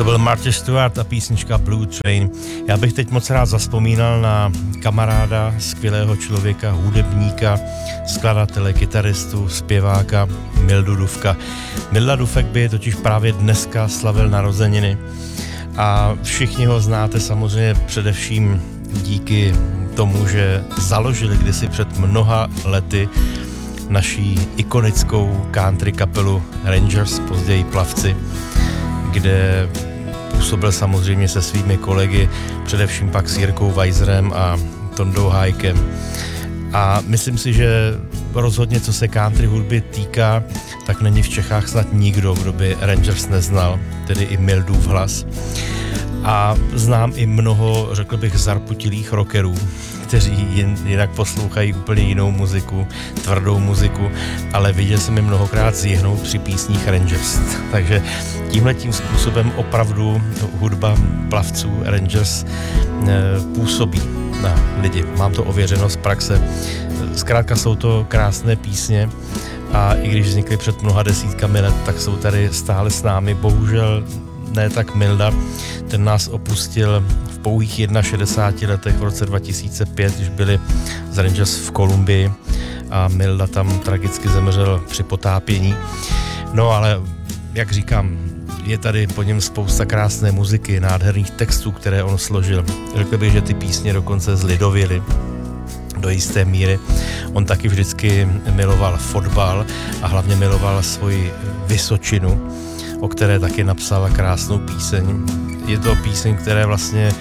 To byl Marty Stuart a písnička Blue Train. Já bych teď moc rád zavzpomínal na kamaráda, skvělého člověka, hudebníka, skladatele, kytaristu, zpěváka Mildu Dufka. Milda Dufek by totiž právě dneska slavil narozeniny a všichni ho znáte samozřejmě především díky tomu, že založili kdysi před mnoha lety naší ikonickou country kapelu Rangers, později Plavci, kde působil samozřejmě se svými kolegy, především pak s Jirkou Weiserem a Tondou Hájkem. A myslím si, že rozhodně, co se country hudby týká, tak není v Čechách snad nikdo, kdo by Rangers neznal, tedy i Mildův hlas. A znám i mnoho, řekl bych, zarputilých rockerů, kteří jinak poslouchají úplně jinou muziku, tvrdou muziku, ale viděl jsem je mnohokrát zjihnout při písních Rangers. Takže tímhletím způsobem opravdu hudba Plavců Rangers působí na lidi. Mám to ověřeno z praxe. Zkrátka jsou to krásné písně a i když vznikly před mnoha desítkami let, tak jsou tady stále s námi. Bohužel ne tak Milda, ten nás opustil v pouhých 61 letech v roce 2005, když byli z Rangers v Kolumbii a Milda tam tragicky zemřel při potápění. No ale, jak říkám, je tady po něm spousta krásné muziky, nádherných textů, které on složil. Řekl bych, že ty písně dokonce zlidověly do jisté míry. On taky vždycky miloval fotbal a hlavně miloval svoji Vysočinu, o které taky napsala krásnou píseň. Je to píseň, které vlastně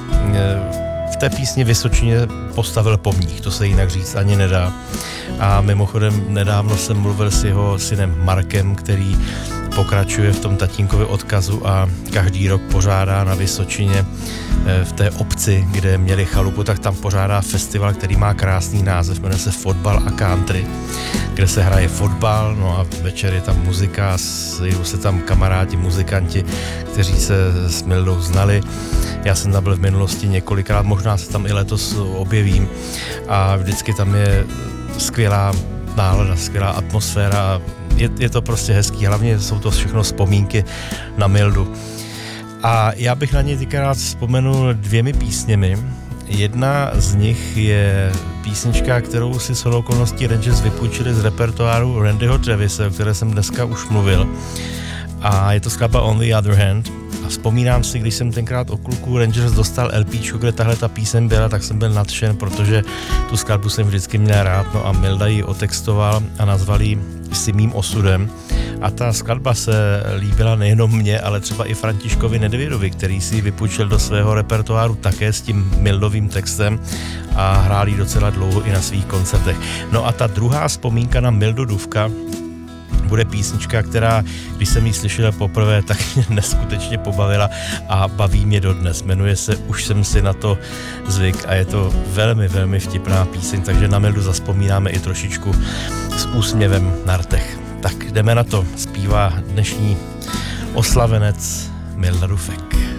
v té písni Vysočině postavil pomník, to se jinak říct ani nedá. A mimochodem nedávno jsem mluvil s jeho synem Markem, který pokračuje v tom tatínkově odkazu a každý rok pořádá na Vysočině v té obci, kde měli chalupu, tak tam pořádá festival, který má krásný název, jmenuje se Fotbal a country, kde se hraje fotbal, no a večer je tam muzika, sejdou se tam kamarádi, muzikanti, kteří se s Mildou znali. Já jsem tam byl v minulosti několikrát, možná se tam i letos objevím a vždycky tam je skvělá nálada, skvělá atmosféra a je to prostě hezký, hlavně jsou to všechno vzpomínky na Mildu. A já bych na něj teďka rád vzpomenul 2 písněmi. Jedna z nich je písnička, kterou si shodou okolností Rangers vypůjčili z repertoáru Randyho Travise, o které jsem dneska už mluvil. A je to skladba On the Other Hand. A vzpomínám si, když jsem tenkrát o kluku Rangers dostal LPčku, kde tahle ta píseň byla, tak jsem byl nadšen, protože tu skladbu jsem vždycky měl rád. No a Milda ji otextoval a nazval ji Si mým osudem. A ta skladba se líbila nejenom mně, ale třeba i Františkovi Nedvědovi, který si ji vypůjčil do svého repertoáru také s tím Mildovým textem a hrál ji docela dlouho i na svých koncertech. No a ta druhá vzpomínka na Mildu Dufka bude písnička, která, když jsem ji slyšel poprvé, tak mě neskutečně pobavila a baví mě dodnes. Jmenuje se Už jsem si na to zvyk a je to velmi, velmi vtipná píseň, takže na Mildu zazpomínáme i trošičku s úsměvem na rtech. Tak jdeme na to, zpívá dnešní oslavenec Milda Dufek.